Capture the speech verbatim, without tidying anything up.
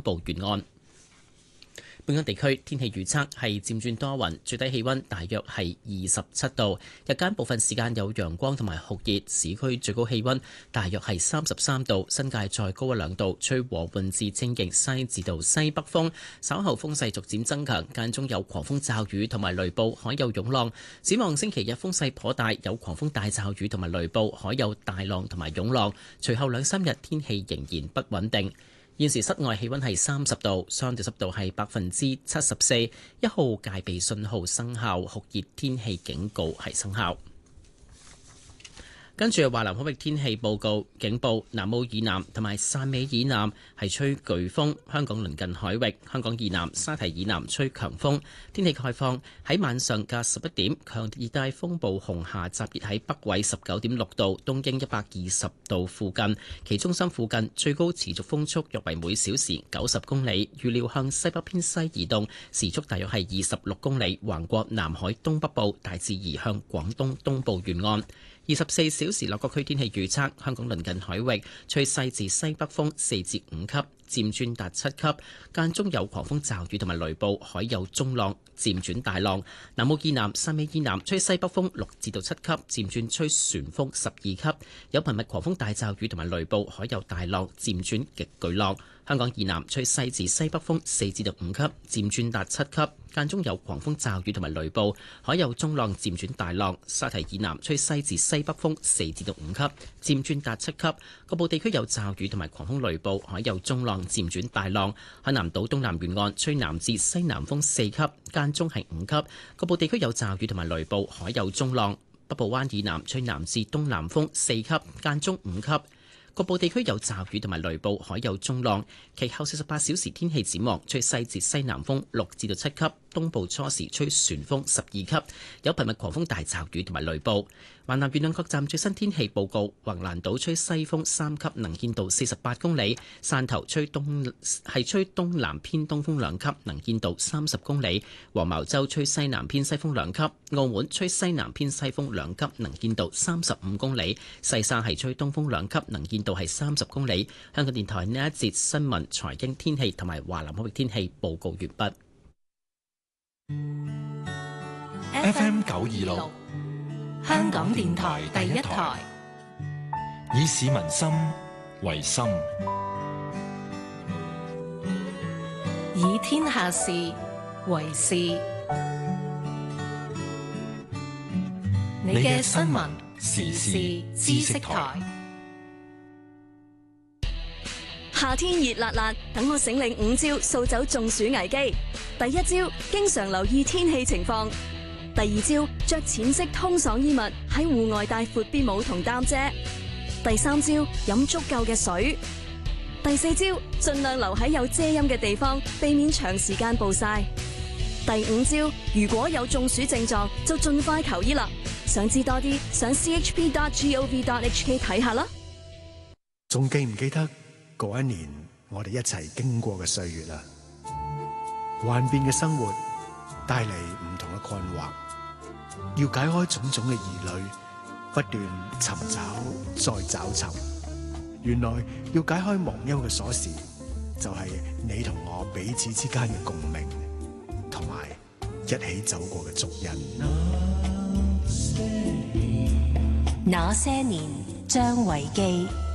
部沿岸。本港地區天氣預測係漸轉多雲，最低氣溫大約係二十七度，日間部分時間有陽光同埋酷熱，市區最高氣溫大約係三十三度，新界再高一兩度，吹和緩至清勁西至到西北風，稍後風勢逐漸增強，間中有狂風驟雨同埋雷暴，海有湧浪。展望星期日風勢頗大，有狂風大驟雨同埋雷暴，海有大浪同埋湧浪。隨後兩三日天氣仍然不穩定。現時室外氣溫係三十度，相對濕度係百分之七十四，一號戒備信號生效，酷熱天氣警告係生效。跟住係華南海域天氣報告，警報南澳以南同埋汕尾以南係吹颶風，香港鄰近海域，香港以南沙堤以南吹強風。天氣概況喺晚上嘅十一點，強烈熱帶風暴紅霞集結喺北緯十九點六度，東經一百二十度附近，其中心附近最高持續風速約為每小時九十公里，預料向西北偏西移動，時速大約係二十六公里，橫過南海東北部，大致移向廣東東部沿岸。二十四小時內各區天氣預測，香港鄰近海域吹西至西北風四至五級，漸轉達七級，間中有狂風驟雨同埋雷暴，海有中浪，漸轉大浪。南澳以南、汕尾以南吹西北風六至到七級，漸轉吹旋風十二級，有頻密狂風大驟雨同埋雷暴，海有大浪，漸轉極巨浪。香港以南吹西至西北風四至到五級，漸轉達七級，間中有狂風驟雨同埋雷暴，海有中浪，漸轉大浪。沙堤以南吹西至西北風四至到五級，漸轉達七級，局部地區有驟雨同埋狂風雷暴，海有中浪，漸轉大浪。海南島東南沿岸吹南至西南風四級，間中係五級，局部地區有驟雨同埋雷暴，海有中浪。北部灣以南吹南至東南風四級，間中五級。局部地區有驟雨同埋雷暴，海有中浪。其後四十八小時天氣展望，吹西至西南風六至到七級，東部初時吹旋風十二級，有頻密狂風大驟雨同埋雷暴。華南沿岸各站最新天氣報告：橫瀾島吹西風三級，能見度四十八公里；汕頭吹東係吹東南偏東風兩級，能見度三十公里；黃茅洲吹西南偏西風兩級；澳門吹西南偏西風兩級，能見度三十五公里；西沙係吹東風兩級，能見度係三十公里。香港電台呢一節新聞、財經、天氣同埋華南海域天氣報告完畢。 F M 九二六，香港電台第一台，以市民心為心， 以天下事為事。你嘅新聞時事知識台。 夏天熱辣辣，等我醒領五招掃走中暑危機。第一招，經常留意天氣情況。第二招，着淺色通爽衣物，喺戶外帶闊邊帽同擔遮。第三招，飲足夠嘅水。第四招，盡量留喺有遮陰嘅地方，避免長時間暴曬。第五招，如果有中暑症狀，就盡快求醫啦。想知多啲，上 c h p dot gov dot h k 睇下啦。 仲記唔記得嗰一年我哋一齊經過嘅歲月啊？幻變嘅生活帶嚟唔同嘅困惑，要解開種種嘅疑慮，不斷尋找再找尋。原來要解開忘憂嘅鎖匙，就係你同我彼此之間嘅共鳴，同埋一起走過嘅足印。 那些年，張維基。